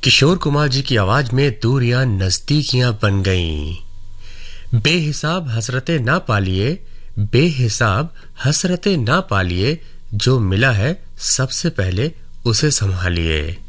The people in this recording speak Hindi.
किशोर कुमार जी की आवाज में दूरियां नजदीकियां बन गईं। बेहिसाब हसरतें ना पालिए, बेहिसाब हसरतें ना पालिए, जो मिला है सबसे पहले उसे संभालिए।